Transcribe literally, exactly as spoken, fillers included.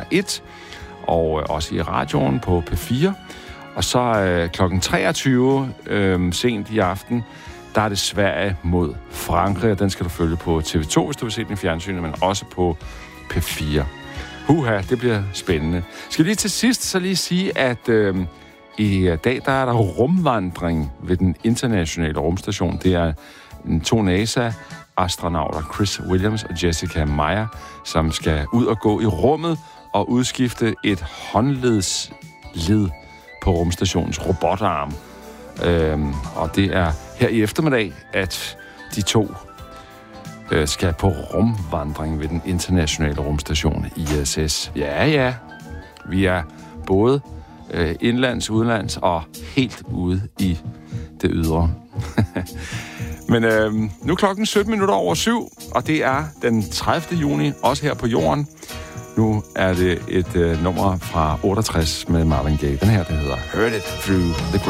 et, og øh, også i radioen på P fire. Og så øh, klokken treogtyve øh, sent i aften, der er det Sverige mod Frankrig, og den skal du følge på T V to, hvis du vil se den i fjernsynet, men også på P fire. Huha, det bliver spændende. Skal lige til sidst så lige sige, at øh, i dag der er der rumvandring ved den internationale rumstation. Det er to NASA-astronauter, Chris Williams og Jessica Meyer, som skal ud og gå i rummet og udskifte et håndledsled på rumstationens robotarm. Øhm, og det er her i eftermiddag, at de to øh, skal på rumvandring ved den internationale rumstation I S S. Ja, ja. Vi er både øh, indlands, udenlands og helt ude i det ydre. Men øh, nu er klokken sytten minutter over syv, og det er den tredivte juni, også her på jorden. Nu er det et øh, nummer fra otteogtres med Marvin Gaye. Den her, der hedder Heard It Through the